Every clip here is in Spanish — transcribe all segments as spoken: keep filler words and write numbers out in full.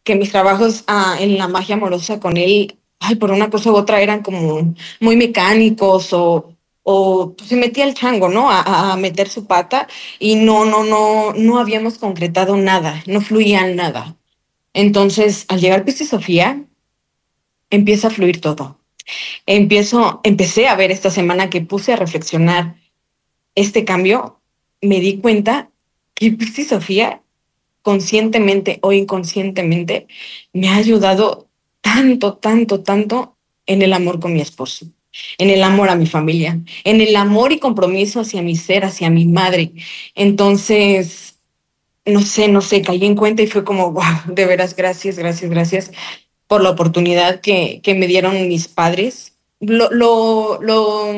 que mis trabajos ah, en la magia amorosa con él, ay, por una cosa u otra eran como muy mecánicos o, o pues, se metía el chango, ¿no? A, a meter su pata y no, no, no, no habíamos concretado nada, no fluía nada. Entonces, al llegar Pisti Sofía, empieza a fluir todo. Empiezo, empecé a ver esta semana que puse a reflexionar este cambio, me di cuenta que Pisti Sofía, conscientemente o inconscientemente, me ha ayudado tanto, tanto, tanto en el amor con mi esposo, en el amor a mi familia, en el amor y compromiso hacia mi ser, hacia mi madre. Entonces, no sé, no sé, caí en cuenta y fue como, wow, de veras, gracias, gracias, gracias por la oportunidad que, que me dieron mis padres. Lo, lo, lo,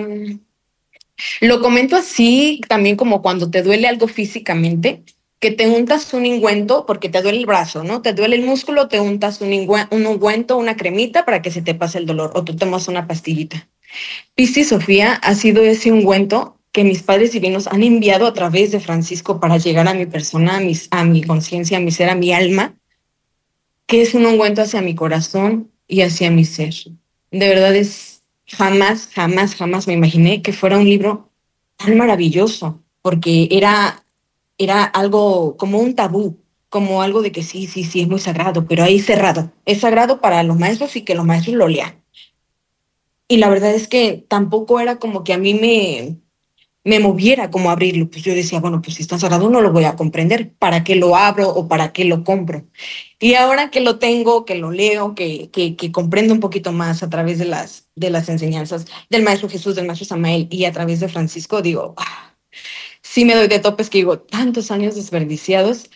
lo comento así también como cuando te duele algo físicamente, que te untas un ungüento porque te duele el brazo, ¿no? Te duele el músculo, te untas un, ungüe- un ungüento, una cremita para que se te pase el dolor o tú tomas una pastillita. Pisti Sofía ha sido ese ungüento que mis padres divinos han enviado a través de Francisco para llegar a mi persona, a, mis, a mi conciencia, a mi ser, a mi alma, que es un ungüento hacia mi corazón y hacia mi ser. De verdad es jamás, jamás, jamás me imaginé que fuera un libro tan maravilloso, porque era, era algo como un tabú, como algo de que sí, sí, sí, es muy sagrado, pero ahí cerrado. Es sagrado para los maestros y que los maestros lo lean. Y la verdad es que tampoco era como que a mí me, me moviera como abrirlo. Pues yo decía, bueno, pues si está sagrado no lo voy a comprender. ¿Para qué lo abro o para qué lo compro? Y ahora que lo tengo, que lo leo, que, que, que comprendo un poquito más a través de las, de las enseñanzas del Maestro Jesús, del Maestro Samael y a través de Francisco, digo, ah, sí me doy de topes que digo, tantos años desperdiciados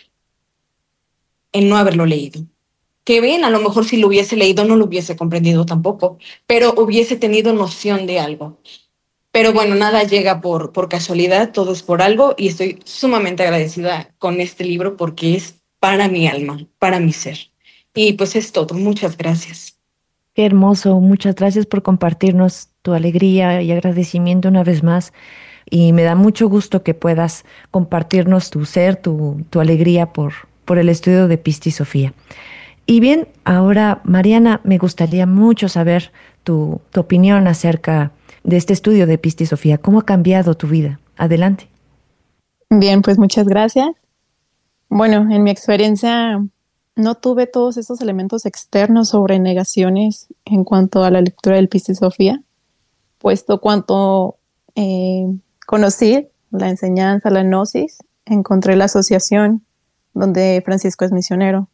en no haberlo leído. Que bien, a lo mejor si lo hubiese leído no lo hubiese comprendido tampoco, pero hubiese tenido noción de algo. Pero bueno, nada llega por, por casualidad, todo es por algo y estoy sumamente agradecida con este libro porque es para mi alma, para mi ser. Y pues es todo, muchas gracias. Qué hermoso. Muchas gracias por compartirnos tu alegría y agradecimiento una vez más. Y me da mucho gusto que puedas compartirnos tu ser, tu, tu alegría por, por el estudio de Pisti Sofía. Y bien, ahora, Mariana, me gustaría mucho saber tu, tu opinión acerca de este estudio de Pisti Sofía. ¿Cómo ha cambiado tu vida? Adelante. Bien, pues muchas gracias. Bueno, en mi experiencia no tuve todos esos elementos externos sobre negaciones en cuanto a la lectura del Piscis Sofía, puesto cuanto eh, conocí la enseñanza, la gnosis, encontré la asociación donde Francisco es misionero.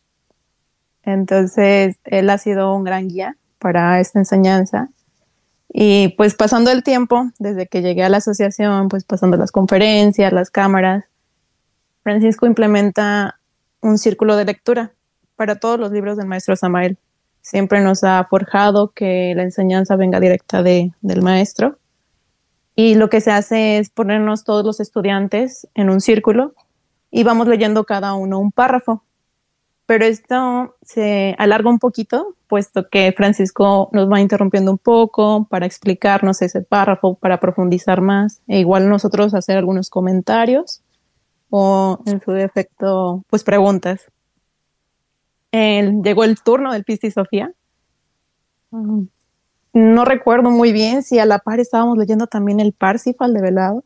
Entonces, él ha sido un gran guía para esta enseñanza. Y pues pasando el tiempo, desde que llegué a la asociación, pues pasando las conferencias, las cámaras, Francisco implementa un círculo de lectura para todos los libros del maestro Samael. Siempre nos ha forjado que la enseñanza venga directa de, del maestro. Y lo que se hace es ponernos todos los estudiantes en un círculo y vamos leyendo cada uno un párrafo. Pero esto se alarga un poquito, puesto que Francisco nos va interrumpiendo un poco para explicarnos ese párrafo, para profundizar más, e igual nosotros hacer algunos comentarios o en su defecto, pues preguntas. El, llegó el turno del Pisti Sofía. Mm, No recuerdo muy bien si a la par estábamos leyendo también el Parsifal de Velado.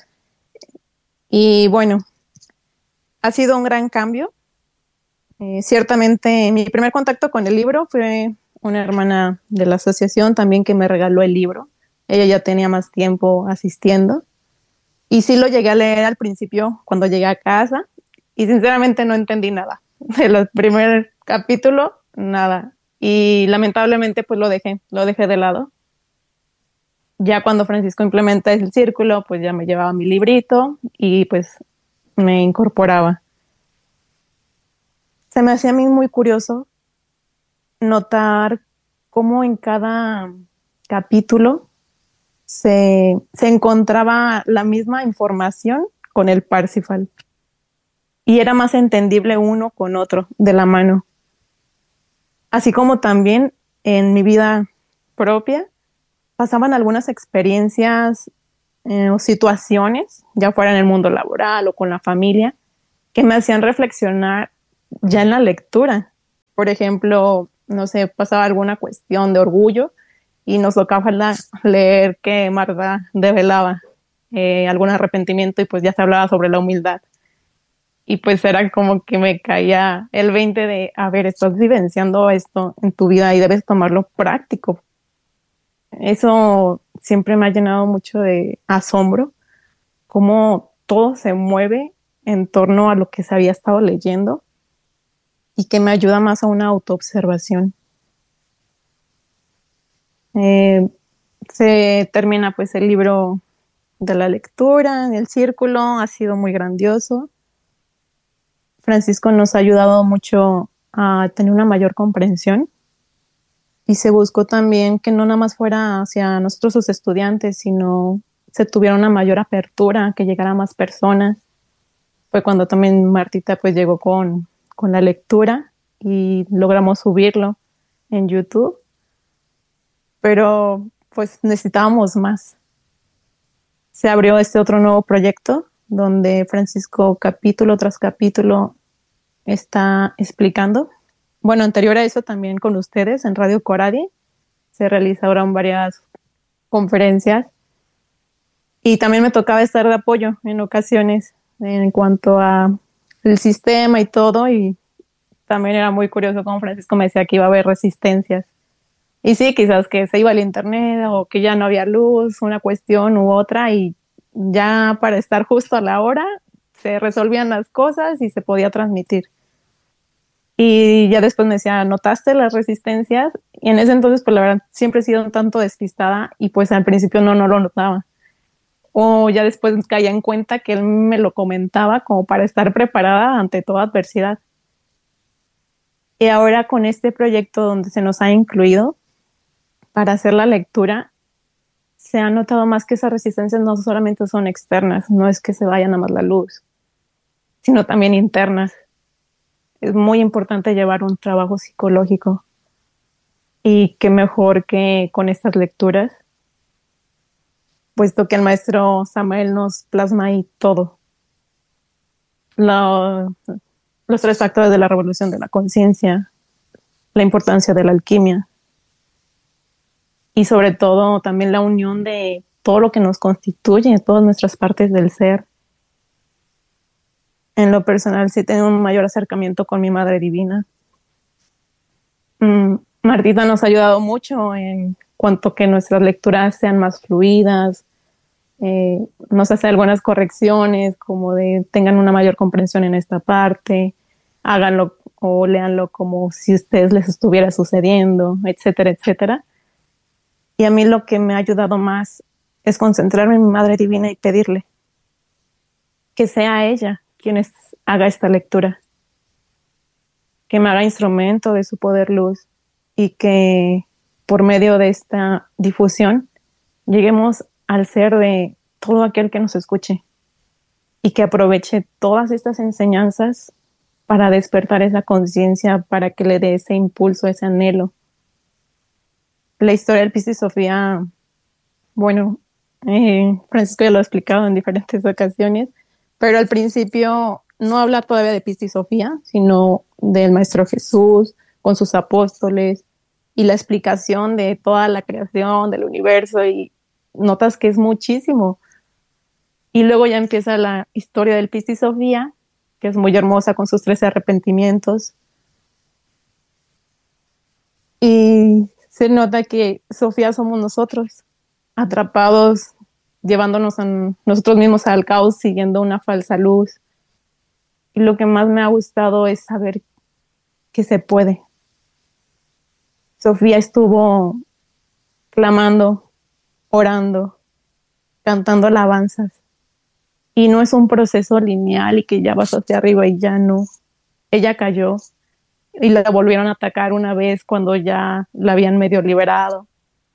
Y bueno, ha sido un gran cambio. Eh, ciertamente, mi primer contacto con el libro fue una hermana de la asociación también que me regaló el libro. Ella ya tenía más tiempo asistiendo. Y sí lo llegué a leer al principio cuando llegué a casa y sinceramente no entendí nada. De los primer capítulo, nada. Y lamentablemente pues lo dejé, lo dejé de lado. Ya cuando Francisco implementa el círculo, pues ya me llevaba mi librito y pues me incorporaba. Se me hacía a mí muy curioso notar cómo en cada capítulo se, se encontraba la misma información con el Parsifal y era más entendible uno con otro de la mano. Así como también en mi vida propia pasaban algunas experiencias eh, o situaciones, ya fuera en el mundo laboral o con la familia, que me hacían reflexionar ya en la lectura. Por ejemplo, no sé, pasaba alguna cuestión de orgullo y nos tocaba la- leer que Marta develaba eh, algún arrepentimiento y pues ya se hablaba sobre la humildad. Y pues era como que me caía el veinte de, a ver, estás vivenciando esto en tu vida y debes tomarlo práctico. Eso siempre me ha llenado mucho de asombro, cómo todo se mueve en torno a lo que se había estado leyendo y que me ayuda más a una autoobservación. Eh, Se termina pues el libro de la lectura, el círculo ha sido muy grandioso. Francisco nos ha ayudado mucho a tener una mayor comprensión y se buscó también que no nada más fuera hacia nosotros sus estudiantes, sino se tuviera una mayor apertura, que llegara a más personas. Fue cuando también Martita pues llegó con, con la lectura y logramos subirlo en YouTube, pero pues necesitábamos más. Se abrió este otro nuevo proyecto donde Francisco capítulo tras capítulo está explicando. Bueno, anterior a eso también con ustedes en Radio Coradi se realizaron varias conferencias y también me tocaba estar de apoyo en ocasiones en cuanto a el sistema y todo, y también era muy curioso como Francisco me decía que iba a haber resistencias. Y sí, quizás que se iba el internet o que ya no había luz, una cuestión u otra, y ya para estar justo a la hora se resolvían las cosas y se podía transmitir. Y ya después me decía, ¿notaste las resistencias? Y en ese entonces, pues la verdad, siempre he sido un tanto despistada y pues al principio no, no lo notaba. O ya después caía en cuenta que él me lo comentaba como para estar preparada ante toda adversidad. Y ahora con este proyecto donde se nos ha incluido para hacer la lectura, se ha notado más que esas resistencias no solamente son externas, no es que se vaya nada más la luz, sino también internas. Es muy importante llevar un trabajo psicológico y qué mejor que con estas lecturas, puesto que el maestro Samael nos plasma ahí todo. Lo, los tres factores de la revolución de la conciencia, la importancia de la alquimia y sobre todo también la unión de todo lo que nos constituye, todas nuestras partes del ser. En lo personal sí tengo un mayor acercamiento con mi Madre Divina. Mm, Martita nos ha ayudado mucho en cuanto que nuestras lecturas sean más fluidas, eh, nos hace algunas correcciones como de tengan una mayor comprensión en esta parte, háganlo o léanlo como si a ustedes les estuviera sucediendo, etcétera, etcétera. Y a mí lo que me ha ayudado más es concentrarme en mi Madre Divina y pedirle que sea ella quien es, haga esta lectura, que me haga instrumento de su poder luz y que por medio de esta difusión lleguemos al ser de todo aquel que nos escuche y que aproveche todas estas enseñanzas para despertar esa conciencia, para que le dé ese impulso, ese anhelo. La historia del Piscis Sofía, bueno, eh, Francisco ya lo ha explicado en diferentes ocasiones, pero al principio no habla todavía de Piscis Sofía, sino del Maestro Jesús con sus apóstoles y la explicación de toda la creación del universo, y notas que es muchísimo. Y luego ya empieza la historia del Piscis Sofía, que es muy hermosa con sus trece arrepentimientos. Y se nota que Sofía somos nosotros, atrapados, llevándonos a nosotros mismos al caos, siguiendo una falsa luz. Y lo que más me ha gustado es saber que se puede. Sofía estuvo clamando, orando, cantando alabanzas. Y no es un proceso lineal y que ya vas hacia arriba y ya no. Ella cayó y la volvieron a atacar una vez cuando ya la habían medio liberado.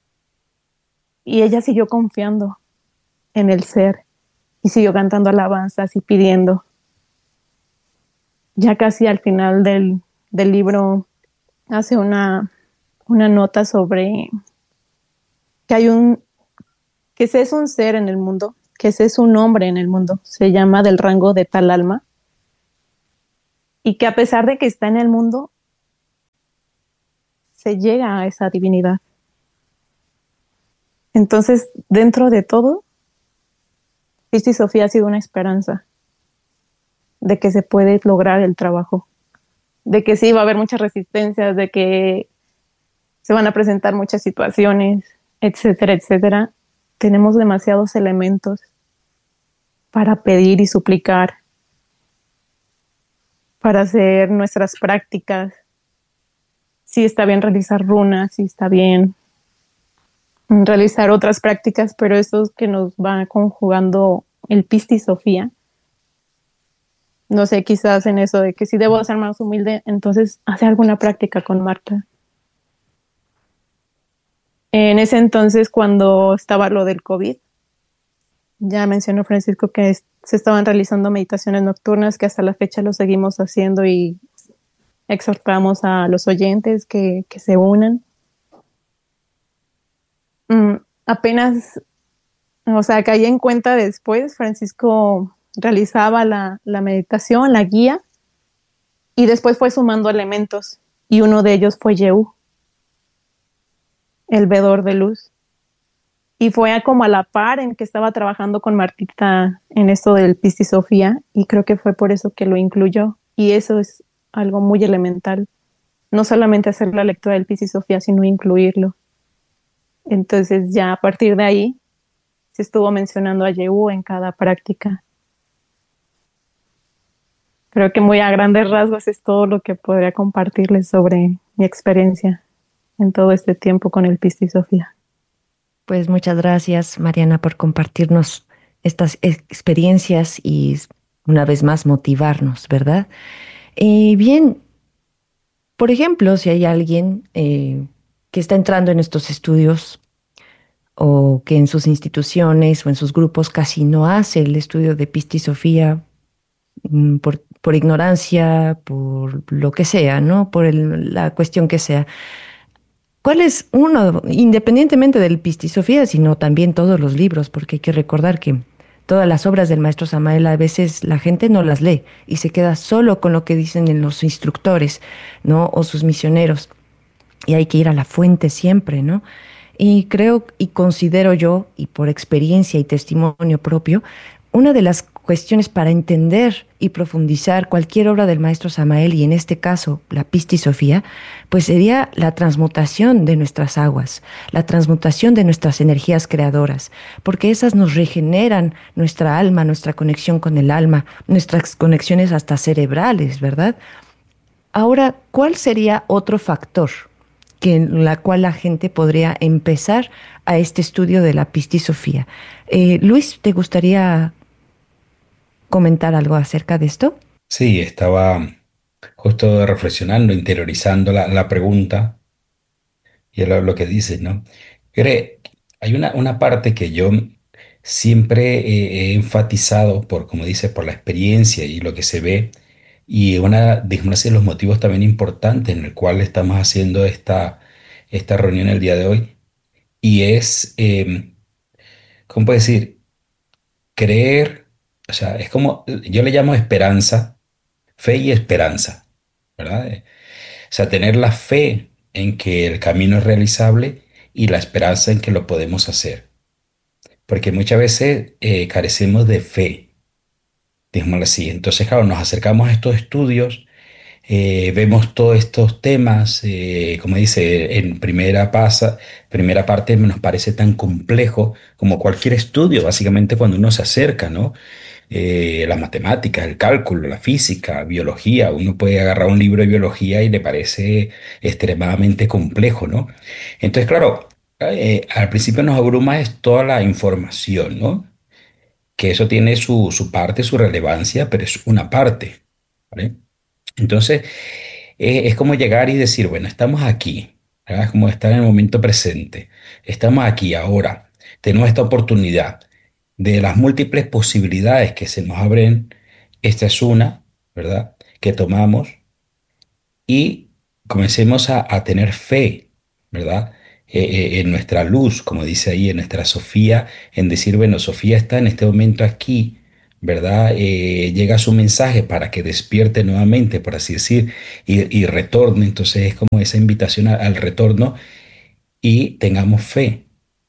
Y ella siguió confiando en el ser y siguió cantando alabanzas y pidiendo. Ya casi al final del, del libro hace una, una nota sobre que hay un, que ese es un ser en el mundo, que ese es un hombre en el mundo, se llama del rango de tal alma, y que a pesar de que está en el mundo, se llega a esa divinidad. Entonces, dentro de todo, Cristo y Sofía ha sido una esperanza de que se puede lograr el trabajo, de que sí va a haber muchas resistencias, de que se van a presentar muchas situaciones, etcétera, etcétera. Tenemos demasiados elementos para pedir y suplicar, para hacer nuestras prácticas. Sí está bien realizar runas, sí está bien realizar otras prácticas, pero eso es que nos va conjugando el Pista y Sofía. No sé, quizás en eso de que si debo ser más humilde, entonces hacer alguna práctica con Marta. En ese entonces, cuando estaba lo del COVID, ya mencionó Francisco que es, se estaban realizando meditaciones nocturnas, que hasta la fecha lo seguimos haciendo y exhortamos a los oyentes que, que se unan. Mm, apenas, o sea, caí en cuenta después, Francisco realizaba la, la meditación, la guía, y después fue sumando elementos, y uno de ellos fue Yehú, el vedor de luz. Y fue como a la par en que estaba trabajando con Martita en esto del Pista y Sofía, y creo que fue por eso que lo incluyó, y eso es algo muy elemental, no solamente hacer la lectura del Pista y Sofía, sino incluirlo. Entonces ya a partir de ahí se estuvo mencionando a Yehú en cada práctica. Creo que muy a grandes rasgos es todo lo que podría compartirles sobre mi experiencia en todo este tiempo con el Pista y Sofía. Pues muchas gracias, Mariana, por compartirnos estas experiencias y una vez más motivarnos, ¿verdad? Y bien, por ejemplo, si hay alguien eh, que está entrando en estos estudios o que en sus instituciones o en sus grupos casi no hace el estudio de Pista y Sofía mm, por, por ignorancia, por lo que sea, ¿no? Por el- la cuestión que sea. ¿Cuál es uno, independientemente del Pista y Sofía, sino también todos los libros? Porque hay que recordar que todas las obras del maestro Samael a veces la gente no las lee y se queda solo con lo que dicen en los instructores, ¿no? O sus misioneros. Y hay que ir a la fuente siempre, ¿no? Y creo y considero yo, y por experiencia y testimonio propio, una de las cuestiones para entender y profundizar cualquier obra del maestro Samael, y en este caso la Pista y Sofía, pues sería la transmutación de nuestras aguas, la transmutación de nuestras energías creadoras, porque esas nos regeneran nuestra alma, nuestra conexión con el alma, nuestras conexiones hasta cerebrales, ¿verdad? Ahora, ¿cuál sería otro factor que en la cual la gente podría empezar a este estudio de la Pista y Sofía? Eh, Luis, ¿te gustaría comentar algo acerca de esto? Sí, estaba justo reflexionando, interiorizando la, la pregunta y lo, lo que dices, ¿no? Cree, hay una, una parte que yo siempre he, he enfatizado por, como dices, por la experiencia y lo que se ve, y una, digamos así, los motivos también importantes en el cual estamos haciendo esta, esta reunión el día de hoy, y es, eh, ¿cómo puedo decir? Creer, o sea, es como, yo le llamo esperanza, fe y esperanza, ¿verdad? O sea, tener la fe en que el camino es realizable y la esperanza en que lo podemos hacer. Porque muchas veces eh, carecemos de fe, digámoslo así. Entonces, claro, nos acercamos a estos estudios, eh, vemos todos estos temas, eh, como dice, en primera, pasa, primera parte nos parece tan complejo como cualquier estudio, básicamente cuando uno se acerca, ¿no? Eh, las matemáticas, el cálculo, la física, biología. Uno puede agarrar un libro de biología y le parece extremadamente complejo, ¿no? Entonces, claro, eh, al principio nos abruma es toda la información, ¿no? Que eso tiene su, su parte, su relevancia, pero es una parte, ¿vale? Entonces, eh, es como llegar y decir, bueno, estamos aquí, ¿verdad? Es como estar en el momento presente. Estamos aquí ahora. Tenemos esta oportunidad de las múltiples posibilidades que se nos abren. Esta es una, ¿verdad? Que tomamos y comencemos a, a tener fe, ¿verdad? Eh, eh, en nuestra luz, como dice ahí, en nuestra Sofía, en decir, bueno, Sofía está en este momento aquí, ¿verdad? Eh, llega su mensaje para que despierte nuevamente, por así decir, y, y retorne. Entonces es como esa invitación a- al retorno y tengamos fe,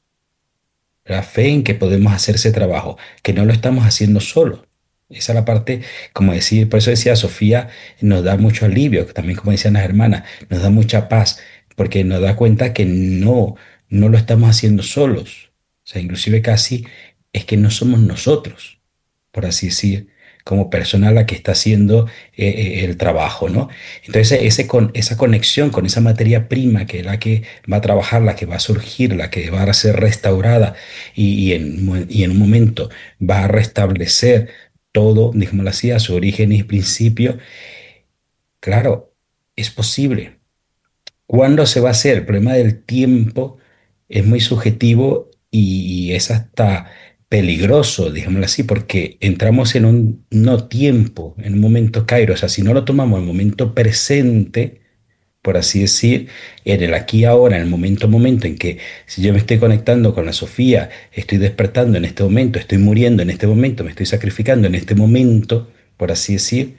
la fe en que podemos hacer ese trabajo, que no lo estamos haciendo solo. Esa es la parte, como decir, por eso decía Sofía, nos da mucho alivio, también como decían las hermanas, nos da mucha paz, porque nos da cuenta que no, no lo estamos haciendo solos. O sea, inclusive casi es que no somos nosotros, por así decir, como persona la que está haciendo eh, eh, el trabajo, ¿no? Entonces, ese con, esa conexión con esa materia prima que es la que va a trabajar, la que va a surgir, la que va a ser restaurada y, y en, mo- y en un momento va a restablecer todo, digámoslo así, a su origen y principio, claro, es posible. ¿Cuándo se va a hacer? El problema del tiempo es muy subjetivo y, y es hasta peligroso, digámoslo así, porque entramos en un no tiempo, en un momento kairos. O sea, si no lo tomamos en el momento presente, por así decir, en el aquí y ahora, en el momento momento en que si yo me estoy conectando con la Sofía, estoy despertando en este momento, estoy muriendo en este momento, me estoy sacrificando en este momento, por así decir,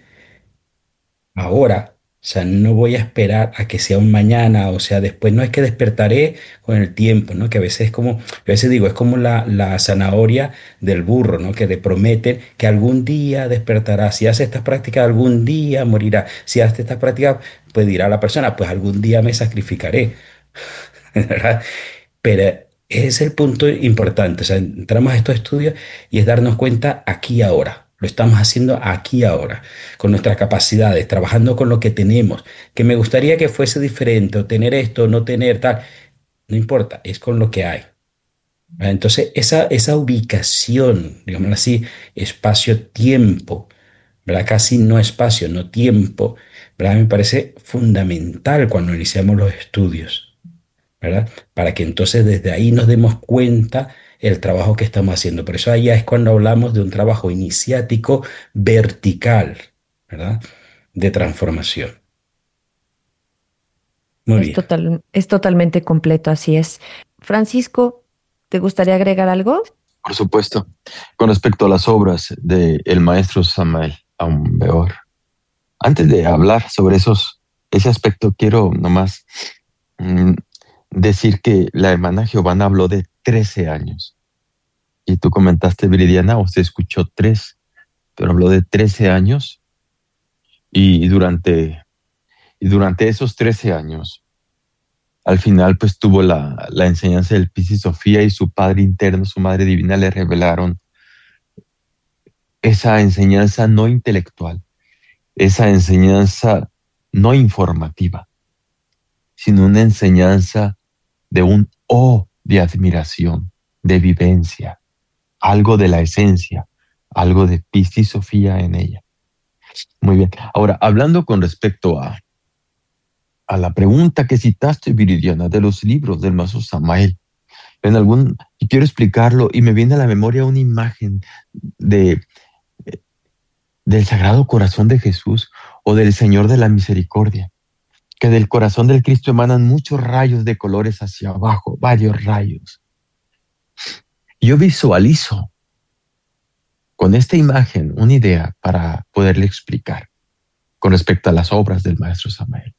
ahora. O sea, no voy a esperar a que sea un mañana, o sea, después. No es que despertaré con el tiempo, ¿no? Que a veces es como, a veces digo, es como la, la zanahoria del burro, ¿no? Que le prometen que algún día despertará. Si hace estas prácticas, algún día morirá. Si hace estas prácticas, pues dirá la persona, pues algún día me sacrificaré, ¿verdad? Pero ese es el punto importante. O sea, entramos a estos estudios y es darnos cuenta aquí y ahora. Lo estamos haciendo aquí y ahora, con nuestras capacidades, trabajando con lo que tenemos. Que me gustaría que fuese diferente, o tener esto, o no tener tal. No importa, es con lo que hay. ¿Verdad? Entonces, esa, esa ubicación, digámoslo así, espacio-tiempo, ¿verdad? Casi no espacio, no tiempo, ¿verdad? Me parece fundamental cuando iniciamos los estudios, ¿verdad? Para que entonces desde ahí nos demos cuenta el trabajo que estamos haciendo. Por eso allá es cuando hablamos de un trabajo iniciático vertical, ¿verdad? De transformación. Muy Es bien. total, es totalmente completo, así es. Francisco, ¿te gustaría agregar algo? Por supuesto. Con respecto a las obras del maestro Samael Aun Weor, antes de hablar sobre esos, ese aspecto, quiero nomás mm, decir que la hermana Giovanna habló de trece años. Y tú comentaste, Viridiana, usted escuchó tres, pero habló de trece años. Y durante, y durante esos trece años, al final, pues tuvo la, la enseñanza del Piscis Sofía, y su padre interno, su madre divina, le revelaron esa enseñanza no intelectual, esa enseñanza no informativa, sino una enseñanza de un O de admiración, de vivencia, algo de la esencia, algo de Piscis Sofía en ella. Muy bien. Ahora, hablando con respecto a, a la pregunta que citaste, Viridiana, de los libros del maestro Samael, en algún, y quiero explicarlo, y me viene a la memoria una imagen de, del Sagrado Corazón de Jesús o del Señor de la Misericordia, que del corazón del Cristo emanan muchos rayos de colores hacia abajo, varios rayos. Yo visualizo con esta imagen una idea para poderle explicar con respecto a las obras del maestro Samael.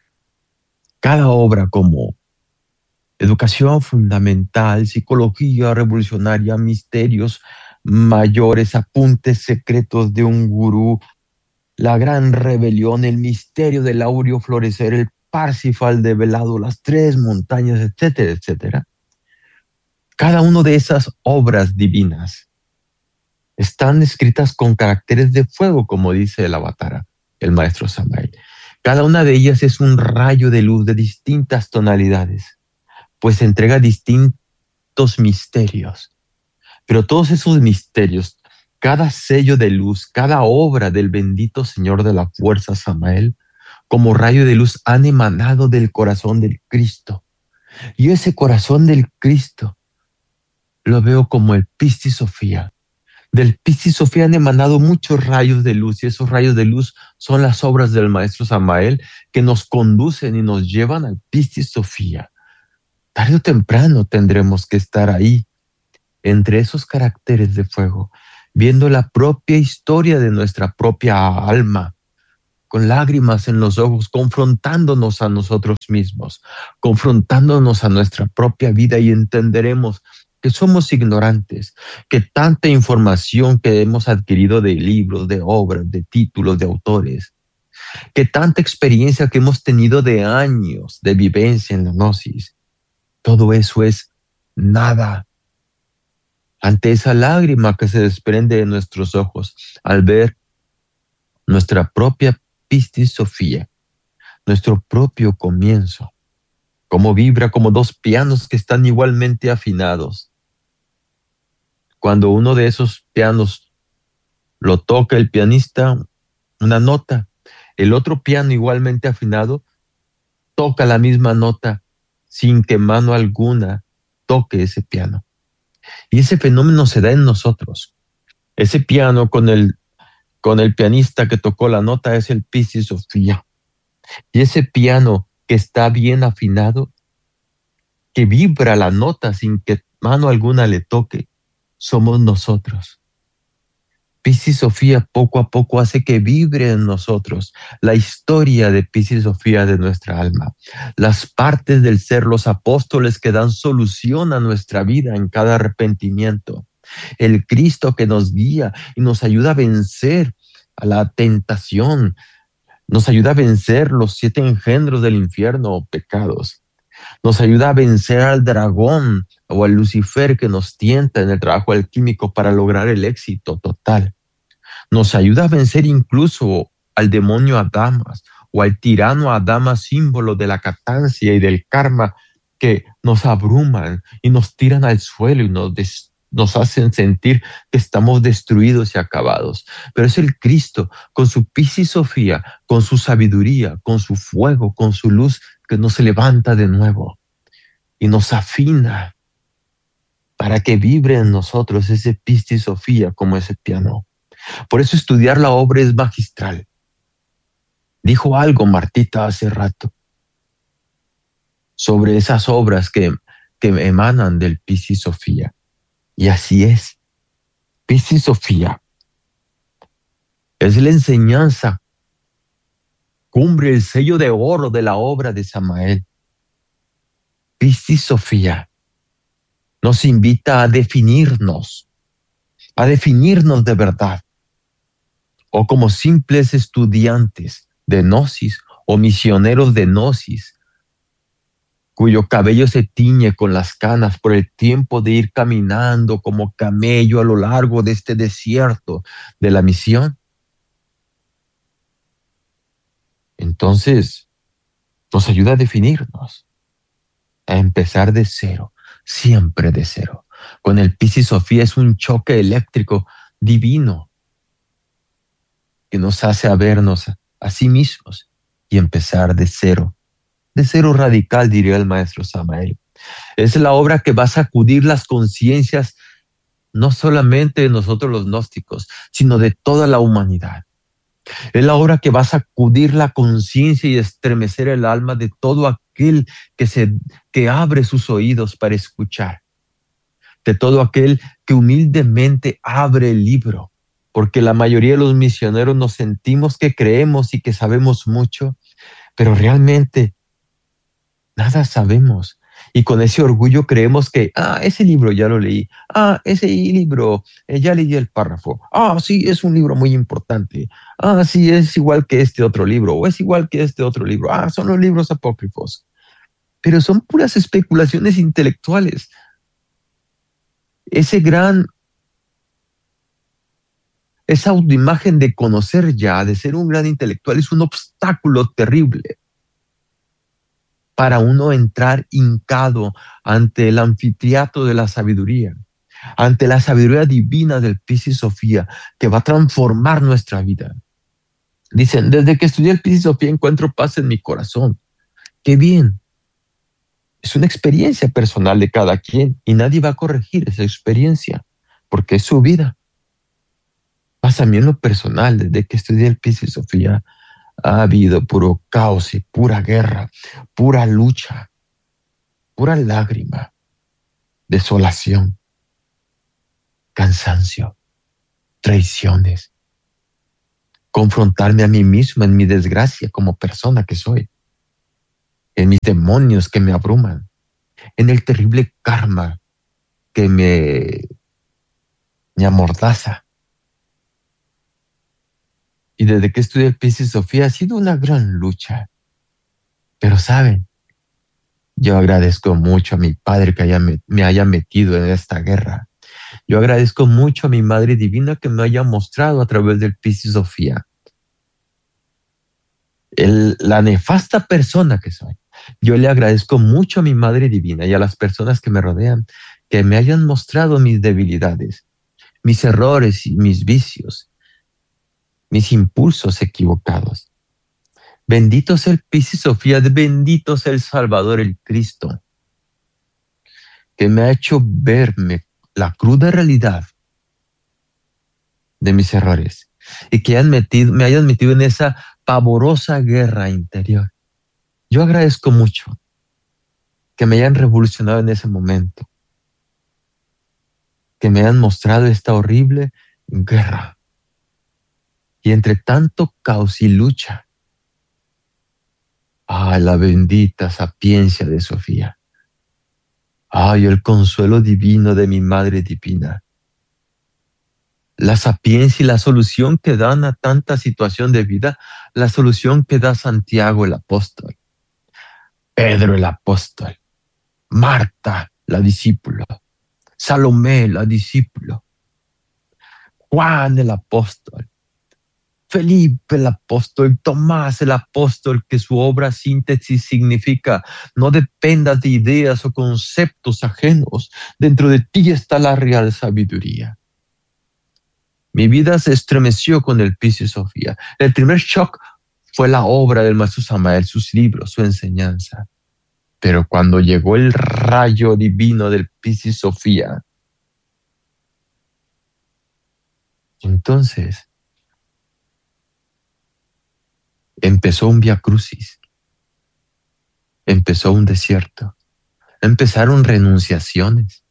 Cada obra, como educación fundamental, psicología revolucionaria, misterios mayores, apuntes secretos de un gurú, la gran rebelión, el misterio del áureo florecer, el Parsifal develado, las tres montañas, etcétera, etcétera. Cada una de esas obras divinas están escritas con caracteres de fuego, como dice el Avatara, el maestro Samael. Cada una de ellas es un rayo de luz de distintas tonalidades, pues entrega distintos misterios. Pero todos esos misterios, cada sello de luz, cada obra del bendito Señor de la Fuerza Samael, como rayo de luz, han emanado del corazón del Cristo. Y ese corazón del Cristo lo veo como el Piscis Sofía. Del Piscis Sofía han emanado muchos rayos de luz, y esos rayos de luz son las obras del maestro Samael, que nos conducen y nos llevan al Piscis Sofía. Tarde o temprano tendremos que estar ahí, entre esos caracteres de fuego, viendo la propia historia de nuestra propia alma, con lágrimas en los ojos, confrontándonos a nosotros mismos, confrontándonos a nuestra propia vida, y entenderemos que somos ignorantes, que tanta información que hemos adquirido de libros, de obras, de títulos, de autores, que tanta experiencia que hemos tenido de años de vivencia en la gnosis, todo eso es nada ante esa lágrima que se desprende de nuestros ojos al ver nuestra propia Pistis Sophia, nuestro propio comienzo, cómo vibra como dos pianos que están igualmente afinados. Cuando uno de esos pianos lo toca el pianista, una nota, el otro piano igualmente afinado toca la misma nota sin que mano alguna toque ese piano. Y ese fenómeno se da en nosotros. Ese piano con el, con el pianista que tocó la nota es el Pistis Sophia. Y ese piano que está bien afinado, que vibra la nota sin que mano alguna le toque, somos nosotros. Pistis Sophia poco a poco hace que vibre en nosotros la historia de Pistis Sophia de nuestra alma, las partes del ser, los apóstoles que dan solución a nuestra vida en cada arrepentimiento, el Cristo que nos guía y nos ayuda a vencer a la tentación, nos ayuda a vencer los siete engendros del infierno o pecados, nos ayuda a vencer al dragón o al Lucifer que nos tienta en el trabajo alquímico para lograr el éxito total. Nos ayuda a vencer incluso al demonio Adamas o al tirano Adamas, símbolo de la catancia y del karma, que nos abruman y nos tiran al suelo y nos, des, nos hacen sentir que estamos destruidos y acabados. Pero es el Cristo con su Pistis Sophia, con su sabiduría, con su fuego, con su luz, que nos levanta de nuevo y nos afina para que vibre en nosotros ese Pistis Sophia como ese piano. Por eso estudiar la obra es magistral. Dijo algo Martita hace rato sobre esas obras que, que emanan del Pistis Sophia. Y así es. Pistis Sophia es la enseñanza, cumbre, el sello de oro de la obra de Samael. Pistis Sophia nos invita a definirnos, a definirnos de verdad, o como simples estudiantes de gnosis o misioneros de gnosis, cuyo cabello se tiñe con las canas por el tiempo de ir caminando como camello a lo largo de este desierto de la misión. Entonces, nos ayuda a definirnos, a empezar de cero, siempre de cero. Con el Pistis Sophia es un choque eléctrico divino que nos hace a vernos a sí mismos y empezar de cero, de cero radical, diría el maestro Samael. Es la obra que va a sacudir las conciencias no solamente de nosotros los gnósticos, sino de toda la humanidad. Es la obra que va a sacudir la conciencia y estremecer el alma de todo aquel que, se, que abre sus oídos para escuchar, de todo aquel que humildemente abre el libro, porque la mayoría de los misioneros nos sentimos que creemos y que sabemos mucho, pero realmente nada sabemos. Y con ese orgullo creemos que, ah, ese libro ya lo leí, ah, ese libro, eh, ya leí el párrafo, ah, sí, es un libro muy importante, ah, sí, es igual que este otro libro, o es igual que este otro libro, ah, son los libros apócrifos. Pero son puras especulaciones intelectuales. Ese gran, esa autoimagen de conocer ya, de ser un gran intelectual, es un obstáculo terrible para uno entrar hincado ante el anfiteatro de la sabiduría, ante la sabiduría divina del Pistis Sophia, que va a transformar nuestra vida. Dicen, desde que estudié el Pistis Sophia encuentro paz en mi corazón. ¡Qué bien! Es una experiencia personal de cada quien y nadie va a corregir esa experiencia porque es su vida. Pasa a mí en lo personal, desde que estudié el Pistis Sophia, ha habido puro caos y pura guerra, pura lucha, pura lágrima, desolación, cansancio. traiciones, confrontarme a mí mismo en mi desgracia como persona que soy, en mis demonios que me abruman, en el terrible karma que me, me amordaza. Y desde que estudié el Piscis Sofía ha sido una gran lucha. Pero saben, yo agradezco mucho a mi padre que haya me, me haya metido en esta guerra. Yo agradezco mucho a mi Madre Divina que me haya mostrado a través del Piscis Sofía el, la nefasta persona que soy. Yo le agradezco mucho a mi Madre Divina y a las personas que me rodean que me hayan mostrado mis debilidades, mis errores y mis vicios, mis impulsos equivocados. Bendito sea el Piscis Sofía, bendito sea el Salvador, el Cristo, que me ha hecho verme la cruda realidad de mis errores y que hayan metido, me hayan metido en esa pavorosa guerra interior. Yo agradezco mucho que me hayan revolucionado en ese momento, que me hayan mostrado esta horrible guerra. Y entre tanto caos y lucha, ¡ay, la bendita sapiencia de Sofía! ¡Ay, el consuelo divino de mi Madre Divina! La sapiencia y la solución que dan a tanta situación de vida, la solución que da Santiago el apóstol, Pedro el apóstol, Marta la discípula, Salomé la discípula, Juan el apóstol, Felipe el apóstol, Tomás el apóstol, que su obra síntesis significa: no dependas de ideas o conceptos ajenos, dentro de ti está la real sabiduría. Mi vida se estremeció con el Piscis Sofía. El primer shock fue la obra del maestro Samael, sus libros, su enseñanza. Pero cuando llegó el rayo divino del Piscis Sofía, entonces empezó un vía crucis, empezó un desierto, empezaron renunciaciones.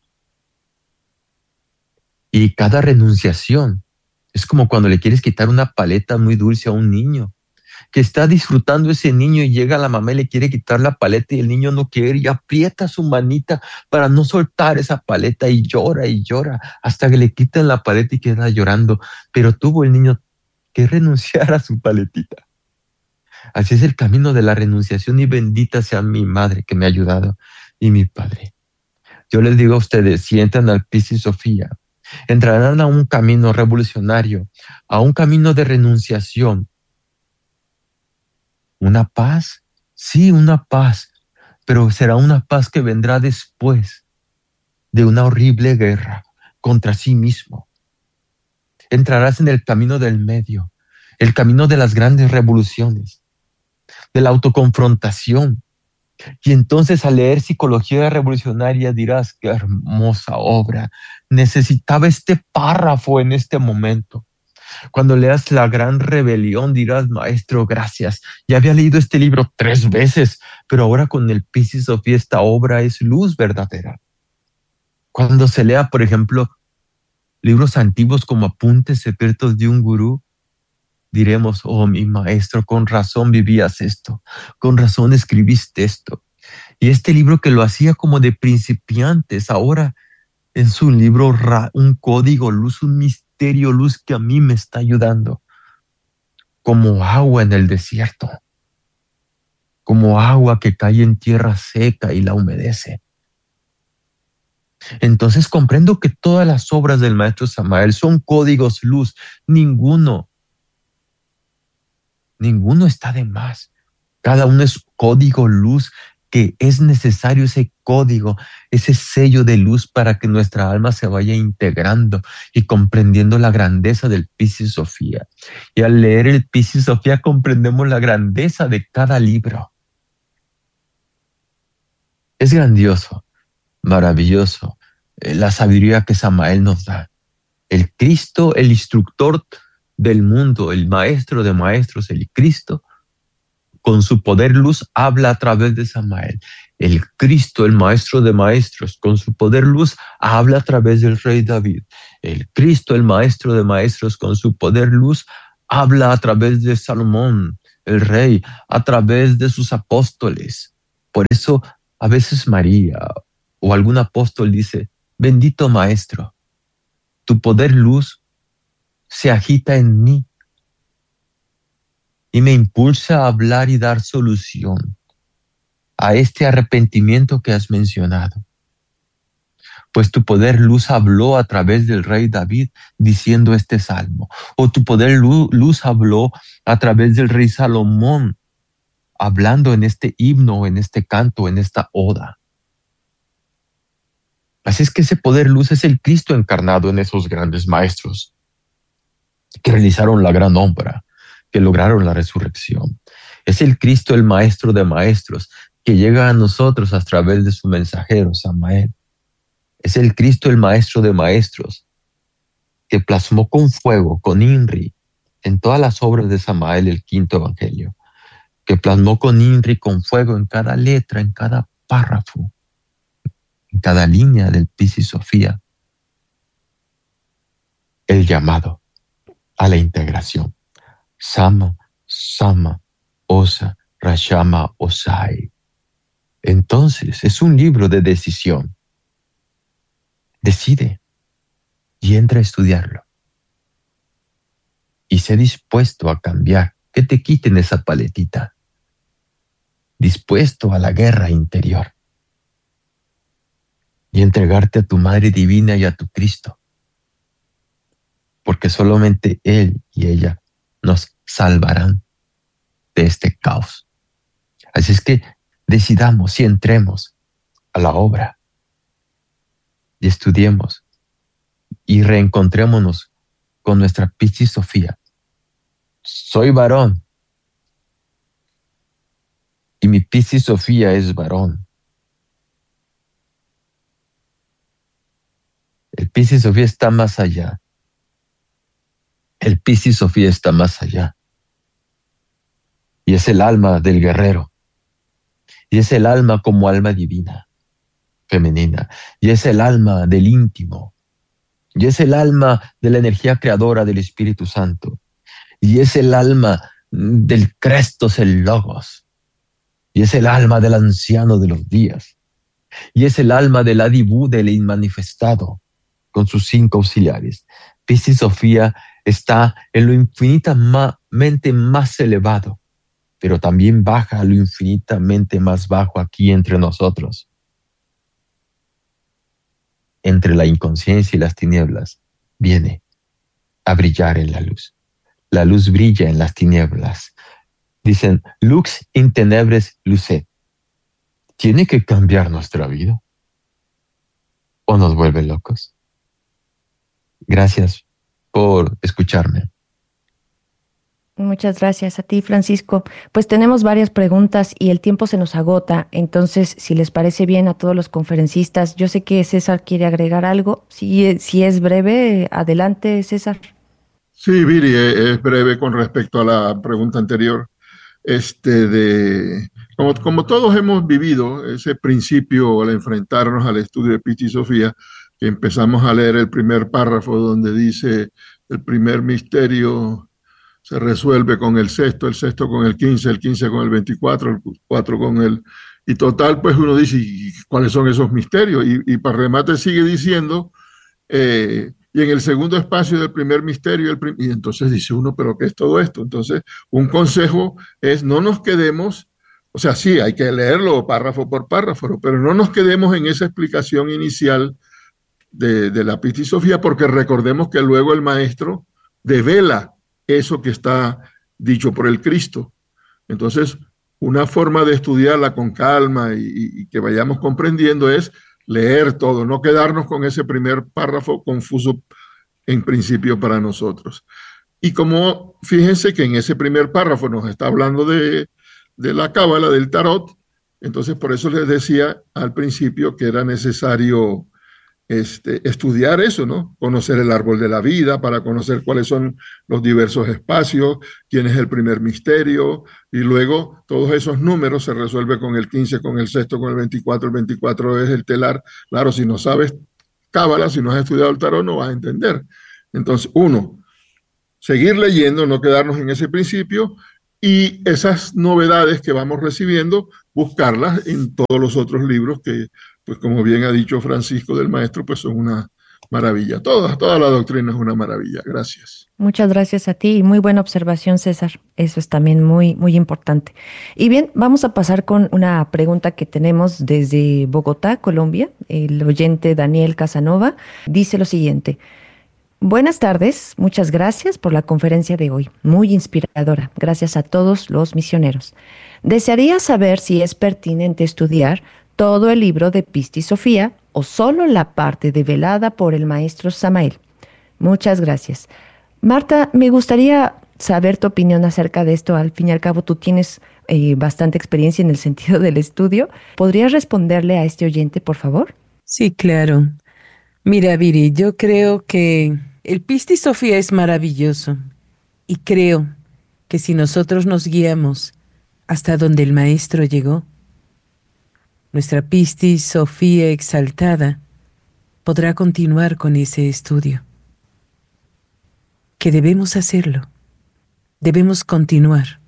Y cada renunciación es como cuando le quieres quitar una paleta muy dulce a un niño, que está disfrutando ese niño y llega la mamá y le quiere quitar la paleta y el niño no quiere y aprieta su manita para no soltar esa paleta y llora y llora hasta que le quitan la paleta y queda llorando. Pero tuvo el niño que renunciar a su paletita. Así es el camino de la renunciación, y bendita sea mi Madre que me ha ayudado y mi Padre. Yo les digo a ustedes, si entran al Piscis Sofía, entrarán a un camino revolucionario, a un camino de renunciación. ¿Una paz? Sí, una paz, pero será una paz que vendrá después de una horrible guerra contra sí mismo. Entrarás en el camino del medio, el camino de las grandes revoluciones, de la autoconfrontación. Y entonces, al leer Psicología Revolucionaria, dirás: qué hermosa obra, necesitaba este párrafo en este momento. Cuando leas La Gran Rebelión, dirás: maestro, gracias, ya había leído este libro tres veces, pero ahora con el Piscis Sofía esta obra es luz verdadera. Cuando se lea, por ejemplo, libros antiguos como Apuntes secretos de un gurú, diremos: oh, mi maestro, con razón vivías esto, con razón escribiste esto. Y este libro, que lo hacía como de principiantes, ahora es un libro, un código luz, un misterio luz que a mí me está ayudando, como agua en el desierto, como agua que cae en tierra seca y la humedece. Entonces comprendo que todas las obras del maestro Samael son códigos luz. Ninguno Ninguno está de más. Cada uno es código luz, que es necesario ese código, ese sello de luz para que nuestra alma se vaya integrando y comprendiendo la grandeza del Piscis Sofía. Y al leer el Piscis Sofía comprendemos la grandeza de cada libro. Es grandioso, maravilloso, eh, la sabiduría que Samael nos da. El Cristo, el instructor del mundo, el maestro de maestros, el Cristo, con su poder luz, habla a través de Samael. El Cristo, el Maestro de Maestros, con su poder luz, habla a través del rey David. El Cristo, el Maestro de Maestros, con su poder luz, habla a través de Salomón, el rey, a través de sus apóstoles. Por eso, a veces María o algún apóstol dice, bendito Maestro, tu poder luz se agita en mí y me impulsa a hablar y dar solución a este arrepentimiento que has mencionado. Pues tu poder luz habló a través del rey David diciendo este salmo, o tu poder luz, luz habló a través del rey Salomón hablando en este himno, en este canto, en esta oda. Así es que ese poder luz es el Cristo encarnado en esos grandes maestros que realizaron la gran obra, que lograron la resurrección. Es el Cristo, el Maestro de Maestros, que llega a nosotros a través de su mensajero, Samael. Es el Cristo, el Maestro de Maestros, que plasmó con fuego, con INRI, en todas las obras de Samael, el quinto evangelio, que plasmó con INRI, con fuego, en cada letra, en cada párrafo, en cada línea del Piscis Sofía, el llamado a la integración. Sama, Sama, Osa, Rashama, Osai. Entonces, es un libro de decisión. Decide y entra a estudiarlo. Y sé dispuesto a cambiar, que te quiten esa paletita. Dispuesto a la guerra interior. Y entregarte a tu Madre Divina y a tu Cristo. Porque solamente Él y ella nos salvarán de este caos. Así es que decidamos y entremos a la obra y estudiemos y reencontrémonos con nuestra Piscis Sofía. Soy varón y mi Piscis Sofía es varón. El Piscis Sofía está más allá. El Piscis Sofía está más allá. Y es el alma del guerrero. Y es el alma como alma divina, femenina. Y es el alma del íntimo. Y es el alma de la energía creadora del Espíritu Santo. Y es el alma del Crestos, el Logos. Y es el alma del anciano de los días. Y es el alma del Adibú, del inmanifestado, con sus cinco auxiliares. Piscis Sofía está en lo infinitamente más elevado, pero también baja a lo infinitamente más bajo aquí entre nosotros. Entre la inconsciencia y las tinieblas, viene a brillar en la luz. La luz brilla en las tinieblas. Dicen, lux in tenebres lucet. ¿Tiene que cambiar nuestra vida? ¿O nos vuelve locos? Gracias por escucharme. Muchas gracias a ti, Francisco. Pues tenemos varias preguntas y el tiempo se nos agota. Entonces, si les parece bien a todos los conferencistas, yo sé que César quiere agregar algo. Si, si es breve, adelante, César. Sí, Viri, es breve con respecto a la pregunta anterior. Este de, como, como todos hemos vivido ese principio al enfrentarnos al estudio de Piscis Sofía, que empezamos a leer el primer párrafo donde dice el primer misterio se resuelve con el sexto, el sexto con el quince, el quince con el veinticuatro, el cuatro con el... Y total, pues uno dice, ¿y cuáles son esos misterios? Y, y para remate sigue diciendo, eh, y en el segundo espacio del primer misterio, el prim y entonces dice uno, ¿pero qué es todo esto? Entonces, un consejo es no nos quedemos, o sea, sí, hay que leerlo párrafo por párrafo, pero no nos quedemos en esa explicación inicial de, de la Piscis Sofía, porque recordemos que luego el maestro devela eso que está dicho por el Cristo. Entonces, una forma de estudiarla con calma y, y que vayamos comprendiendo es leer todo, no quedarnos con ese primer párrafo confuso en principio para nosotros. Y como, fíjense que en ese primer párrafo nos está hablando de, de la cábala, del tarot, entonces por eso les decía al principio que era necesario este, estudiar eso, ¿no? Conocer el árbol de la vida para conocer cuáles son los diversos espacios, quién es el primer misterio, y luego todos esos números se resuelve con el quince, con el sexto, con el veinticuatro. El veinticuatro es el telar. Claro, si no sabes cábala, si no has estudiado el tarot, no vas a entender. Entonces, uno, seguir leyendo, no quedarnos en ese principio, y esas novedades que vamos recibiendo, buscarlas en todos los otros libros que, pues como bien ha dicho Francisco del Maestro, pues son una maravilla. Toda, toda la doctrina es una maravilla. Gracias. Muchas gracias a ti y muy buena observación, César. Eso es también muy, muy importante. Y bien, vamos a pasar con una pregunta que tenemos desde Bogotá, Colombia. El oyente Daniel Casanova dice lo siguiente. Buenas tardes, muchas gracias por la conferencia de hoy, muy inspiradora. Gracias a todos los misioneros. Desearía saber si es pertinente estudiar todo el libro de Pistis Sofía o solo la parte develada por el maestro Samael. Muchas gracias. Marta, me gustaría saber tu opinión acerca de esto. Al fin y al cabo, tú tienes eh, bastante experiencia en el sentido del estudio. ¿Podrías responderle a este oyente, por favor? Sí, claro. Mira, Viri, yo creo que el Pistis Sofía es maravilloso y creo que si nosotros nos guiamos hasta donde el maestro llegó, nuestra Pistis Sofía exaltada podrá continuar con ese estudio. Que debemos hacerlo, debemos continuar.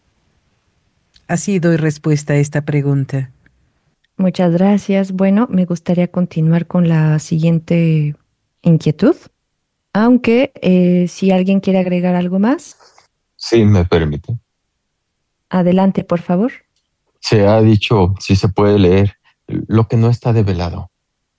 Así doy respuesta a esta pregunta. Muchas gracias. Bueno, me gustaría continuar con la siguiente inquietud. Aunque, eh, si alguien quiere agregar algo más, Sí, me permite. adelante, por favor. Se ha dicho, si se puede leer, lo que no está develado.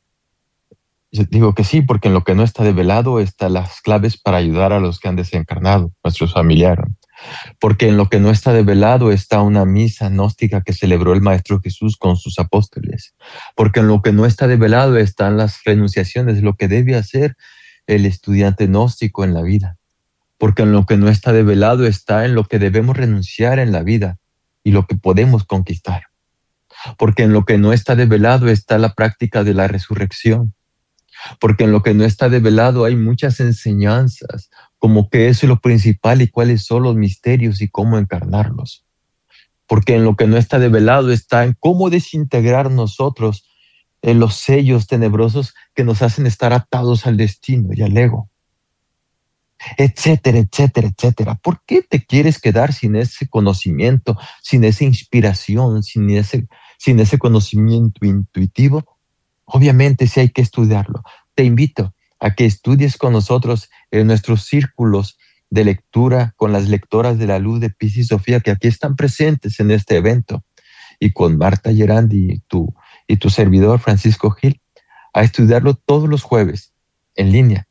Yo digo que sí, porque en lo que no está develado están las claves para ayudar a los que han desencarnado, nuestros familiares. Porque en lo que no está develado está una misa gnóstica que celebró el Maestro Jesús con sus apóstoles. Porque en lo que no está develado están las renunciaciones de lo que debe hacer el estudiante gnóstico en la vida. Porque en lo que no está develado está en lo que debemos renunciar en la vida y lo que podemos conquistar. Porque en lo que no está develado está la práctica de la resurrección. Porque en lo que no está develado hay muchas enseñanzas, como qué es lo principal y cuáles son los misterios y cómo encarnarlos. Porque en lo que no está develado está en cómo desintegrar nosotros en los sellos tenebrosos que nos hacen estar atados al destino y al ego, etcétera, etcétera, etcétera. ¿Por qué te quieres quedar sin ese conocimiento, sin esa inspiración, sin ese, sin ese conocimiento intuitivo? Obviamente sí hay que estudiarlo. Te invito a que estudies con nosotros en nuestros círculos de lectura con las lectoras de la luz de Piscis Sofía, que aquí están presentes en este evento, y con Marta Gerandi y tu, y tu servidor Francisco Gil, a estudiarlo todos los jueves en línea.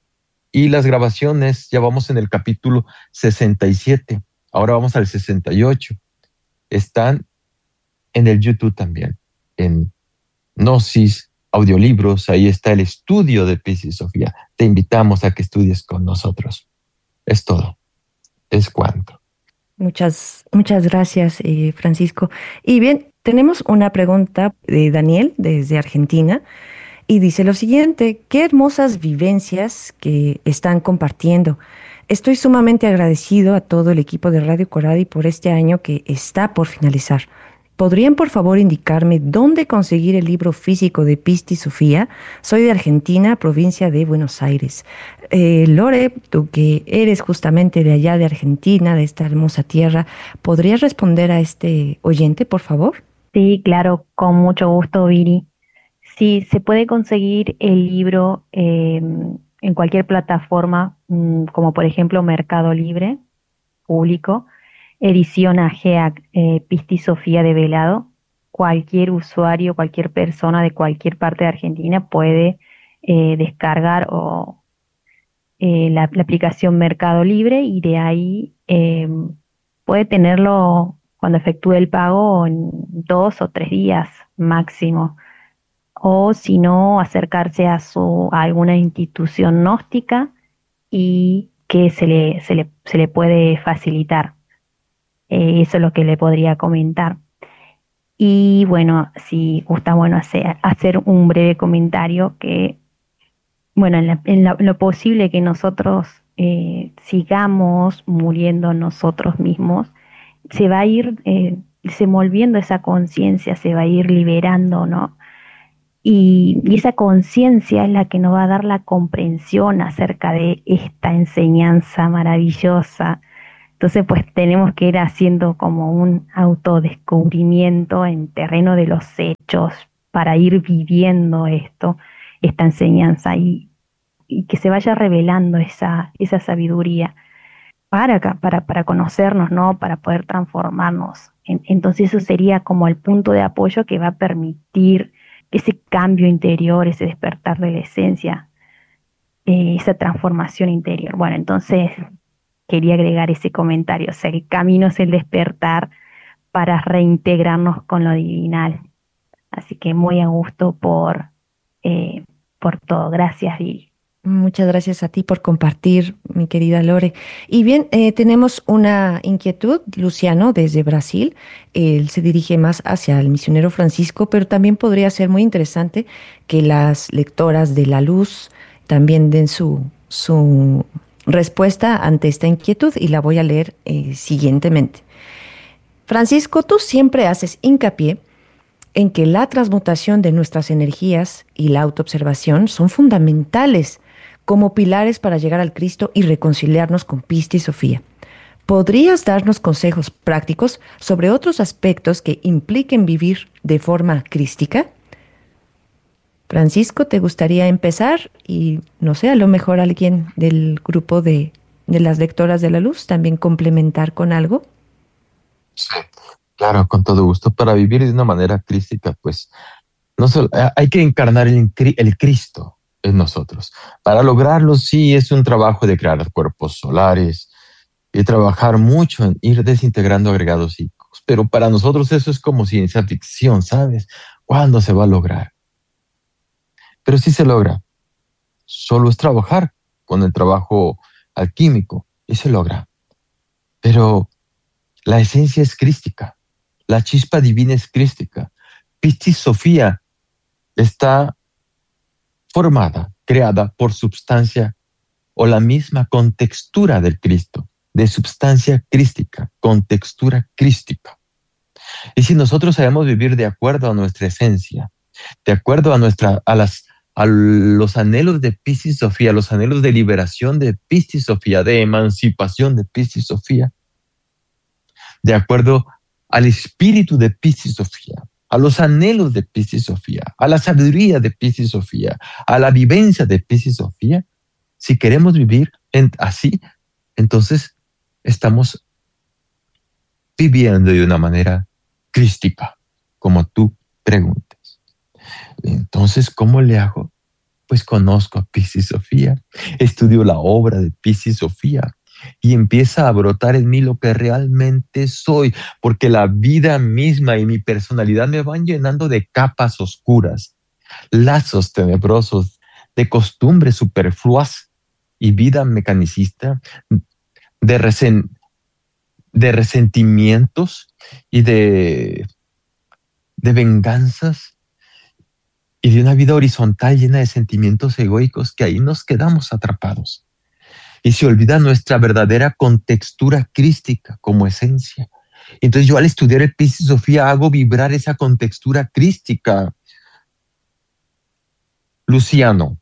Y las grabaciones, ya vamos en el capítulo sesenta y siete, ahora vamos al sesenta y ocho. Están en el YouTube también, en Gnosis, audiolibros, ahí está el estudio de Piscis Sofía. Te invitamos a que estudies con nosotros. Es todo. Es cuanto. Muchas, muchas gracias, eh, Francisco. Y bien, tenemos una pregunta de Daniel desde Argentina y dice lo siguiente: qué hermosas vivencias que están compartiendo. Estoy sumamente agradecido a todo el equipo de Radio Coradi por este año que está por finalizar. ¿Podrían por favor indicarme dónde conseguir el libro físico de Pistis Sofía? Soy de Argentina, provincia de Buenos Aires. Eh, Lore, tú que eres justamente de allá de Argentina, de esta hermosa tierra, ¿podrías responder a este oyente, por favor? Sí, claro, con mucho gusto, Viri. Sí, se puede conseguir el libro eh, en cualquier plataforma, mmm, como por ejemplo Mercado Libre, público, edición AGEA, eh, Pistis Sofía de Velado. Cualquier usuario, cualquier persona de cualquier parte de Argentina puede eh, descargar o, eh, la, la aplicación Mercado Libre y de ahí eh, puede tenerlo cuando efectúe el pago en dos o tres días máximo. O si no, acercarse a, su, a alguna institución gnóstica y que se le, se le, se le puede facilitar. Eh, eso es lo que le podría comentar. Y bueno, si gusta, bueno, hacer, hacer un breve comentario que bueno, en, la- en la- lo posible que nosotros eh, sigamos muriendo nosotros mismos, se va a ir eh, desenvolviendo esa conciencia, se va a ir liberando, ¿no? Y, y esa conciencia es la que nos va a dar la comprensión acerca de esta enseñanza maravillosa. Entonces, pues tenemos que ir haciendo como un autodescubrimiento en terreno de los hechos para ir viviendo esto, esta enseñanza y, y que se vaya revelando esa, esa sabiduría para, acá- para, para conocernos, ¿no? Para poder transformarnos. En- entonces eso sería como el punto de apoyo que va a permitir ese cambio interior, ese despertar de la esencia, eh, esa transformación interior. Bueno, entonces quería agregar ese comentario, o sea, el camino es el despertar para reintegrarnos con lo divinal. Así que muy a gusto por, eh, por todo. Gracias, Viri. Muchas gracias a ti por compartir, mi querida Lore. Y bien, eh, tenemos una inquietud, Luciano, desde Brasil. Él se dirige más hacia el misionero Francisco, pero también podría ser muy interesante que las lectoras de la luz también den su, su respuesta ante esta inquietud y la voy a leer eh, siguientemente. Francisco, tú siempre haces hincapié en que la transmutación de nuestras energías y la autoobservación son fundamentales como pilares para llegar al Cristo y reconciliarnos con Pista y Sofía. ¿Podrías darnos consejos prácticos sobre otros aspectos que impliquen vivir de forma crística? Francisco, ¿te gustaría empezar? Y no sé, a lo mejor alguien del grupo de, de las lectoras de la luz también complementar con algo. Sí, claro, con todo gusto. Para vivir de una manera crística, pues no solo, eh, hay que encarnar el, cri- el Cristo en nosotros. Para lograrlo, sí, es un trabajo de crear cuerpos solares y trabajar mucho en ir desintegrando agregados psíquicos. Pero para nosotros eso es como ciencia ficción, ¿sabes? ¿Cuándo se va a lograr? Pero sí se logra. Solo es trabajar con el trabajo alquímico y se logra. Pero la esencia es crística. La chispa divina es crística. Piscis Sofía está formada, creada por substancia o la misma contextura del Cristo, de substancia crística, contextura crística. Y si nosotros sabemos vivir de acuerdo a nuestra esencia, de acuerdo a nuestra, a las, a los anhelos de Piscis Sofía, los anhelos de liberación de Piscis Sofía, de emancipación de Piscis Sofía, de acuerdo al espíritu de Piscis Sofía, a los anhelos de Piscis Sofía, a la sabiduría de Piscis Sofía, a la vivencia de Piscis Sofía, si queremos vivir en, así, entonces estamos viviendo de una manera crística, como tú preguntas. Entonces, ¿cómo le hago? Pues conozco a Piscis Sofía, estudio la obra de Piscis Sofía y empieza a brotar en mí lo que realmente soy, porque la vida misma y mi personalidad me van llenando de capas oscuras, lazos tenebrosos, de costumbres superfluas y vida mecanicista, de, resen de resentimientos y de, de venganzas y de una vida horizontal llena de sentimientos egoicos que ahí nos quedamos atrapados. Y se olvida nuestra verdadera contextura crística como esencia. Entonces yo al estudiar el Piscis Sofía hago vibrar esa contextura crística. Luciano.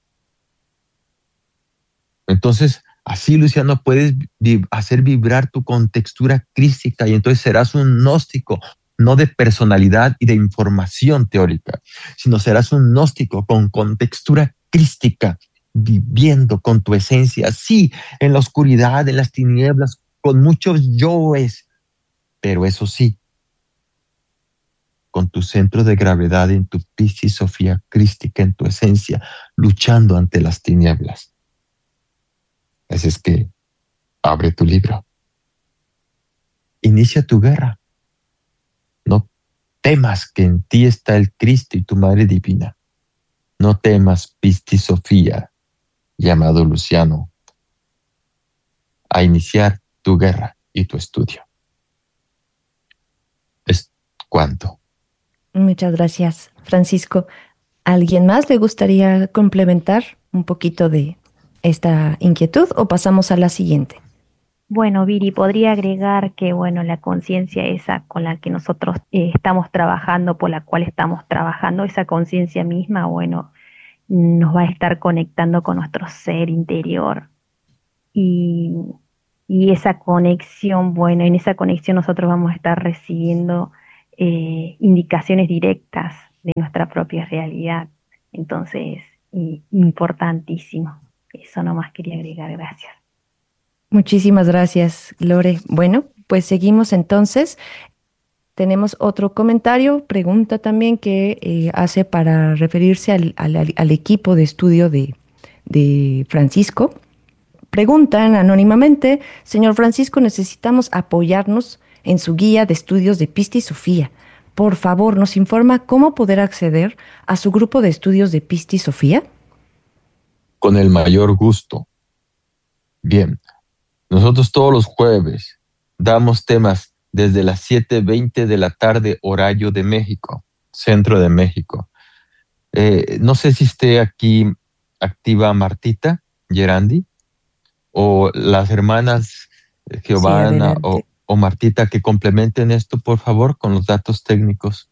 Entonces, así, Luciano, puedes vi hacer vibrar tu contextura crística y entonces serás un gnóstico, no de personalidad y de información teórica, sino serás un gnóstico con contextura crística, viviendo con tu esencia, sí, en la oscuridad, en las tinieblas, con muchos yoes, pero eso sí, con tu centro de gravedad en tu Piscis Sofía crística, en tu esencia, luchando ante las tinieblas. Así es que abre tu libro. Inicia tu guerra. No temas que en ti está el Cristo y tu Madre Divina. No temas, Piscis Sofía, llamado Luciano, a iniciar tu guerra y tu estudio. Es cuanto. Muchas gracias, Francisco. ¿Alguien más le gustaría complementar un poquito de esta inquietud o pasamos a la siguiente? Bueno, Viri, podría agregar que, bueno, la conciencia esa con la que nosotros eh, estamos trabajando, por la cual estamos trabajando, esa conciencia misma, bueno, nos va a estar conectando con nuestro ser interior. Y, y esa conexión, bueno, en esa conexión nosotros vamos a estar recibiendo eh, indicaciones directas de nuestra propia realidad. Entonces, y, importantísimo. Eso nomás quería agregar, gracias. Muchísimas gracias, Lore. Bueno, pues seguimos entonces. Tenemos otro comentario, pregunta también que eh, hace para referirse al, al, al equipo de estudio de, de Francisco. Preguntan anónimamente, señor Francisco, necesitamos apoyarnos en su guía de estudios de Pista y Sofía. Por favor, ¿nos informa cómo poder acceder a su grupo de estudios de Pista y Sofía? Con el mayor gusto. Bien, nosotros todos los jueves damos temas desde las siete veinte de la tarde, horario de México, centro de México. Eh, no sé si esté aquí activa Martita Gerandi o las hermanas Giovanna sí, o, o Martita que complementen esto, por favor, con los datos técnicos.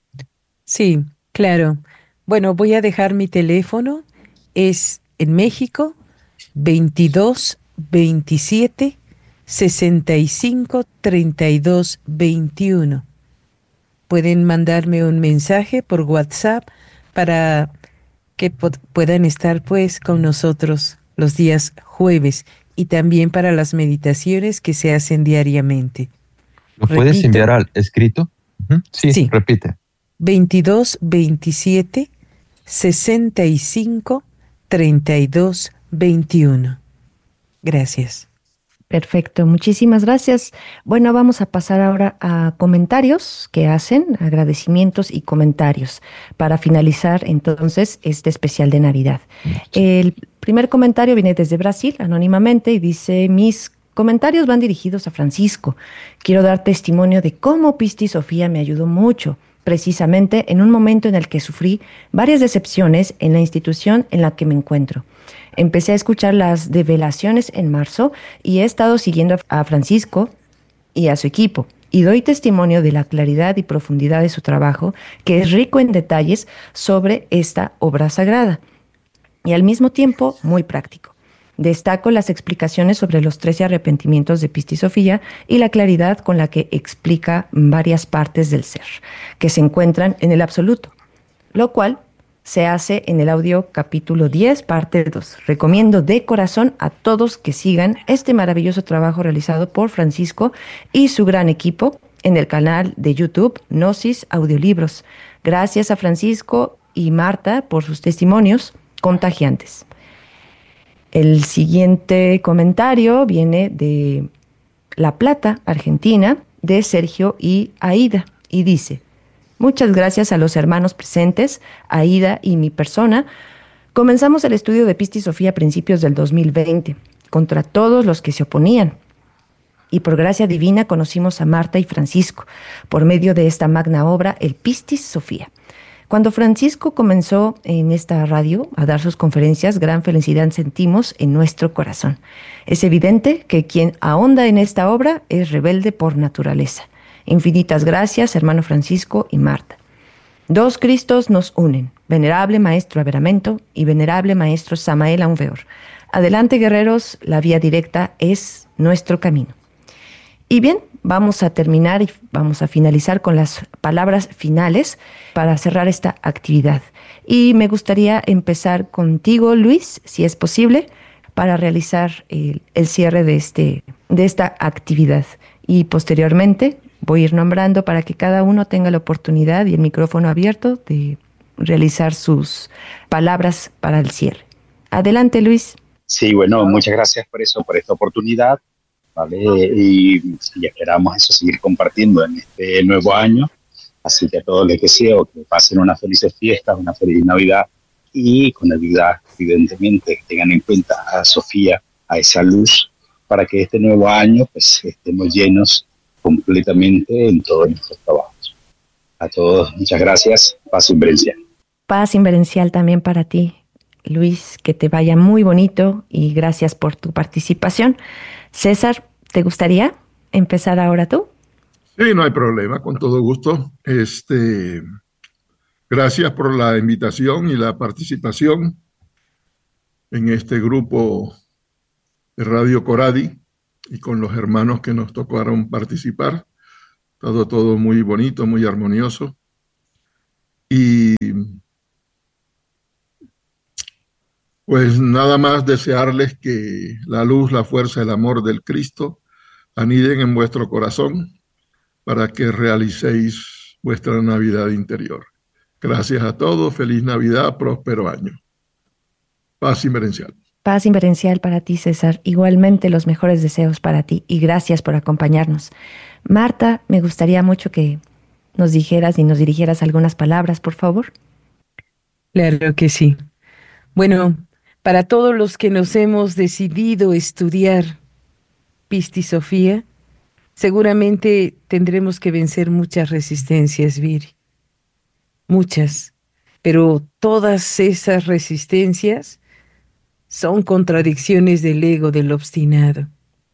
Sí, claro. Bueno, voy a dejar mi teléfono. Es en México veintidós veintisiete sesenta y cinco treinta y dos veintiuno. Pueden mandarme un mensaje por WhatsApp para que puedan estar pues con nosotros los días jueves y también para las meditaciones que se hacen diariamente. ¿Lo Repito. Puedes enviar al escrito? Uh-huh. Sí, sí, repite. veintidós veintisiete sesenta y cinco treinta y dos veintiuno. Gracias. Perfecto, muchísimas gracias. Bueno, vamos a pasar ahora a comentarios que hacen, agradecimientos y comentarios para finalizar entonces este especial de Navidad. El primer comentario viene desde Brasil, anónimamente, y dice: mis comentarios van dirigidos a Francisco. Quiero dar testimonio de cómo Pista y Sofía me ayudó mucho, precisamente en un momento en el que sufrí varias decepciones en la institución en la que me encuentro. Empecé a escuchar las develaciones en marzo y he estado siguiendo a Francisco y a su equipo. Y doy testimonio de la claridad y profundidad de su trabajo, que es rico en detalles sobre esta obra sagrada. Y al mismo tiempo, muy práctico. Destaco las explicaciones sobre los trece arrepentimientos de Pista y Sofía y la claridad con la que explica varias partes del ser, que se encuentran en el absoluto, lo cual se hace en el audio capítulo diez, parte dos. Recomiendo de corazón a todos que sigan este maravilloso trabajo realizado por Francisco y su gran equipo en el canal de YouTube Gnosis Audiolibros. Gracias a Francisco y Marta por sus testimonios contagiantes. El siguiente comentario viene de La Plata, Argentina, de Sergio y Aida, y dice: muchas gracias a los hermanos presentes, Aida y mi persona. Comenzamos el estudio de Pista y Sofía a principios del dos mil veinte, contra todos los que se oponían. Y por gracia divina conocimos a Marta y Francisco, por medio de esta magna obra, el Pista y Sofía. Cuando Francisco comenzó en esta radio a dar sus conferencias, gran felicidad sentimos en nuestro corazón. Es evidente que quien ahonda en esta obra es rebelde por naturaleza. Infinitas gracias, hermano Francisco y Marta. Dos Cristos nos unen, venerable maestro Averamento y venerable maestro Samael Aunveor. Adelante, guerreros, la vía directa es nuestro camino. Y bien, vamos a terminar y vamos a finalizar con las palabras finales para cerrar esta actividad. Y me gustaría empezar contigo, Luis, si es posible, para realizar el, el cierre de, este, de esta actividad. Y posteriormente voy a ir nombrando para que cada uno tenga la oportunidad y el micrófono abierto de realizar sus palabras para el cierre. Adelante, Luis. Sí, bueno, muchas gracias por eso, por esta oportunidad, ¿vale? Y, y esperamos eso, seguir compartiendo en este nuevo año. Así que a todos les deseo que pasen unas felices fiestas, una feliz Navidad y con Navidad, evidentemente, que tengan en cuenta a Sofía, a esa luz, para que este nuevo año pues estemos llenos completamente en todos nuestros trabajos. A todos, muchas gracias. Paz y bendición. Paz inverencial también para ti, Luis, que te vaya muy bonito y gracias por tu participación. César, ¿te gustaría empezar ahora tú? Sí, no hay problema, con todo gusto. Este, gracias por la invitación y la participación en este grupo de Radio Coradi y con los hermanos que nos tocaron participar. Todo, todo muy bonito, muy armonioso. Y pues nada más desearles que la luz, la fuerza, el amor del Cristo aniden en vuestro corazón para que realicéis vuestra Navidad interior. Gracias a todos, feliz Navidad, próspero año. Paz inverencial. Paz inverencial para ti, César. Igualmente los mejores deseos para ti y gracias por acompañarnos. Marta, me gustaría mucho que nos dijeras y nos dirigieras algunas palabras, por favor. Claro que sí. Bueno, para todos los que nos hemos decidido estudiar Pistisofía, seguramente tendremos que vencer muchas resistencias, Viri. Muchas. Pero todas esas resistencias son contradicciones del ego del obstinado.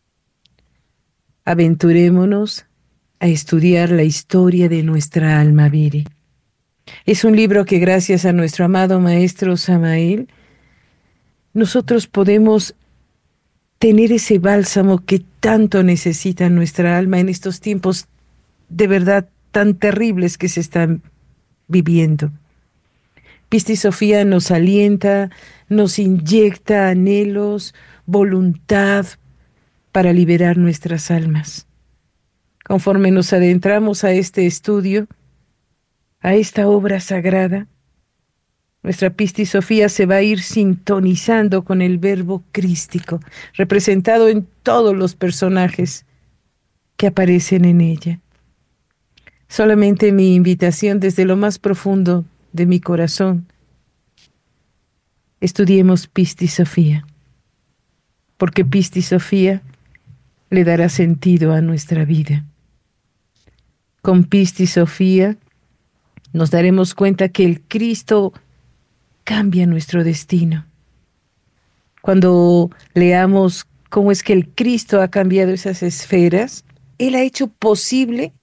Aventurémonos a estudiar la historia de nuestra alma, Viri. Es un libro que gracias a nuestro amado maestro Samael, nosotros podemos tener ese bálsamo que tanto necesita nuestra alma en estos tiempos de verdad tan terribles que se están viviendo. Pistisofía nos alienta, nos inyecta anhelos, voluntad para liberar nuestras almas. Conforme nos adentramos a este estudio, a esta obra sagrada, nuestra Pistisofía se va a ir sintonizando con el verbo crístico, representado en todos los personajes que aparecen en ella. Solamente mi invitación desde lo más profundo de mi corazón, estudiemos Pistisofía, porque Pistisofía le dará sentido a nuestra vida. Con Pistisofía nos daremos cuenta que el Cristo cambia nuestro destino. Cuando leamos cómo es que el Cristo ha cambiado esas esferas, Él ha hecho posible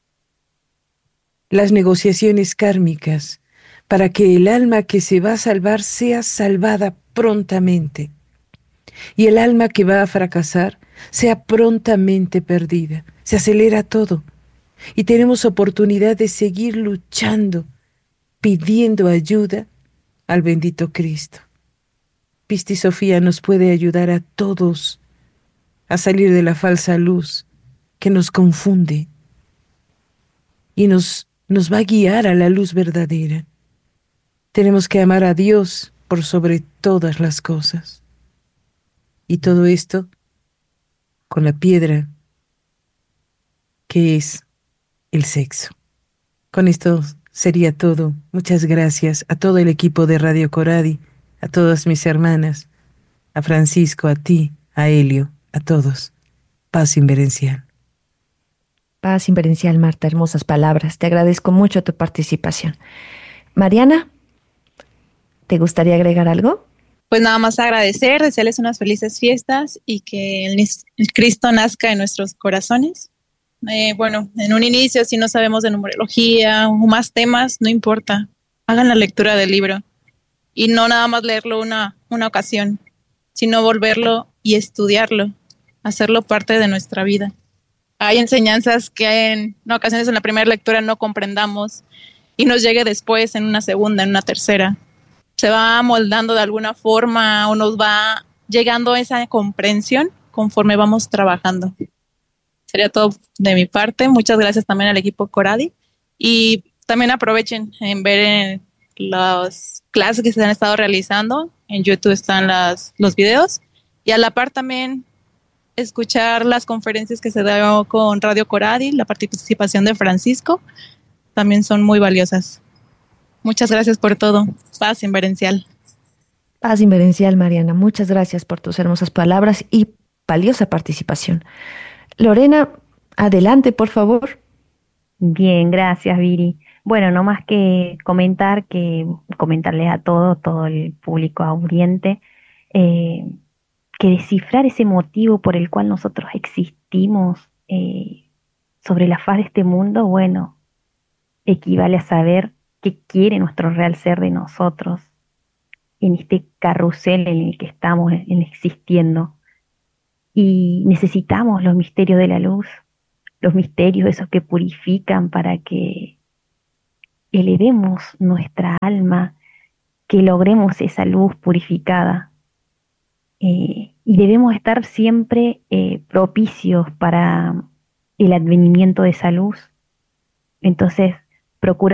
las negociaciones kármicas para que el alma que se va a salvar sea salvada prontamente y el alma que va a fracasar sea prontamente perdida. Se acelera todo y tenemos oportunidad de seguir luchando, pidiendo ayuda al bendito Cristo. Pistisofía nos puede ayudar a todos a salir de la falsa luz que nos confunde y nos, nos va a guiar a la luz verdadera. Tenemos que amar a Dios por sobre todas las cosas. Y todo esto con la piedra que es el sexo. Con esto sería todo. Muchas gracias a todo el equipo de Radio Coradi, a todas mis hermanas, a Francisco, a ti, a Helio, a todos. Paz inverencial. Paz inverencial, Marta, hermosas palabras. Te agradezco mucho tu participación. Mariana, ¿te gustaría agregar algo? Pues nada más agradecer, desearles unas felices fiestas y que el, el Cristo nazca en nuestros corazones. Eh, bueno, en un inicio, si no sabemos de numerología o más temas, no importa. Hagan la lectura del libro y no nada más leerlo una, una ocasión, sino volverlo y estudiarlo, hacerlo parte de nuestra vida. Hay enseñanzas que en, en ocasiones en la primera lectura no comprendamos y nos llegue después en una segunda, en una tercera. Se va moldando de alguna forma o nos va llegando a esa comprensión conforme vamos trabajando. Sería todo de mi parte. Muchas gracias también al equipo Coradi y también aprovechen en ver en las clases que se han estado realizando. En YouTube están las, los videos y a la par también escuchar las conferencias que se dio con Radio Coradi, la participación de Francisco, también son muy valiosas. Muchas gracias por todo. Paz inverencial. Paz inverencial, Mariana. Muchas gracias por tus hermosas palabras y valiosa participación. Lorena, adelante, por favor. Bien, gracias, Viri. Bueno, no más que comentar, que comentarles a todos, todo el público audiente, eh, que descifrar ese motivo por el cual nosotros existimos eh, sobre la faz de este mundo, bueno, equivale a saber qué quiere nuestro real ser de nosotros en este carrusel en el que estamos en existiendo. Y necesitamos los misterios de la luz, los misterios esos que purifican para que elevemos nuestra alma, que logremos esa luz purificada. Eh, y debemos estar siempre eh, propicios para el advenimiento de esa luz. Entonces, procura